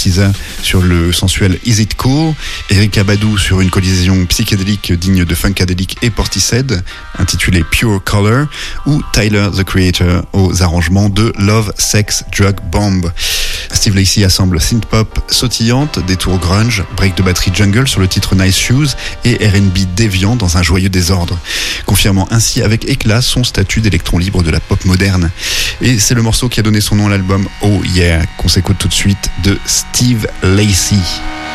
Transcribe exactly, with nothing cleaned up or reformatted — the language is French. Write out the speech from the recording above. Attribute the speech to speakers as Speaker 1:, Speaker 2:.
Speaker 1: Cisa sur le sensuel Is It Cool, Erykah Badu sur une collision psychédélique digne de Funkadelic et Portishead, intitulée Pure Color, ou Tyler, the Creator, aux arrangements de Love, Sex, Drug, Bomb. Steve Lacy assemble synth-pop sautillante, des tours grunge, break de batterie jungle sur le titre Nice Shoes et R and B déviant dans un joyeux désordre, confirmant ainsi avec éclat son statut d'électron libre de la pop moderne. Et c'est le morceau qui a donné son nom à l'album Oh Yeah, qu'on s'écoute tout de suite de Steve Lacy.